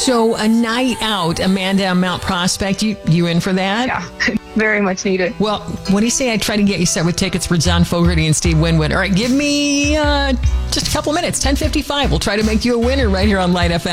So a night out, Amanda, Mount Prospect, you in for that? Yeah, very much needed. Well, what do you say I try to get you set with tickets for John Fogerty and Steve Winwood? All right, give me just a couple minutes, 10:55. We'll try to make you a winner right here on Light FM.